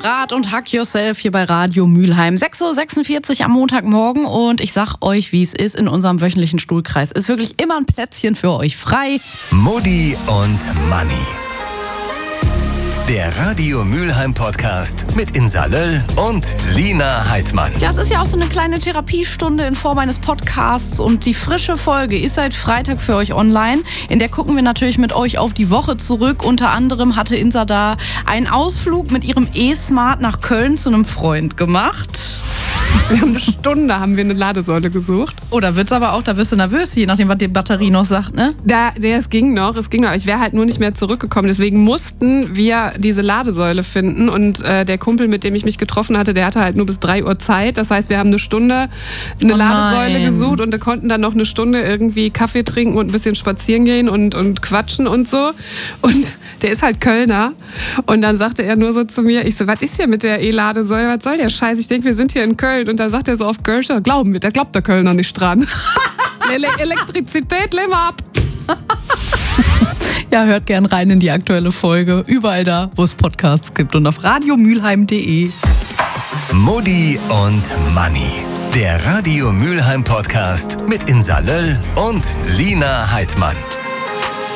Rad und Hack Yourself hier bei Radio Mülheim. 6.46 Uhr am Montagmorgen und ich sag euch, wie es ist in unserem wöchentlichen Stuhlkreis. Ist wirklich immer ein Plätzchen für euch frei. Mutti und Manni. Der Radio Mülheim Podcast mit Insa Löll und Lina Heidmann. Das ist ja auch so eine kleine Therapiestunde in Form eines Podcasts und die frische Folge ist seit Freitag für euch online. In der gucken wir natürlich mit euch auf die Woche zurück. Unter anderem hatte Insa da einen Ausflug mit ihrem E-Smart nach Köln zu einem Freund gemacht. Wir haben eine Ladesäule gesucht. Oh, da wirst du nervös, je nachdem, was die Batterie noch sagt, ne? Es ging noch. Ich wäre halt nur nicht mehr zurückgekommen. Deswegen mussten wir diese Ladesäule finden. Und der Kumpel, mit dem ich mich getroffen hatte, der hatte halt nur bis 3 Uhr Zeit. Das heißt, wir haben eine Stunde eine Ladesäule gesucht und wir konnten dann noch eine Stunde irgendwie Kaffee trinken und ein bisschen spazieren gehen und quatschen und so. Und der ist halt Kölner. Und dann sagte er nur so zu mir, ich so, was ist hier mit der E-Ladesäule? Was soll der Scheiß? Ich denke, wir sind hier in Köln. Und dann sagt er so auf Kölsch, glauben wir, da glaubt der Kölner nicht dran. Elektrizität, lehnen wir ab. Ja, hört gern rein in die aktuelle Folge. Überall da, wo es Podcasts gibt und auf radiomülheim.de. Mutti und Manni. Der Radio Mülheim Podcast mit Insa Löll und Lina Heidmann.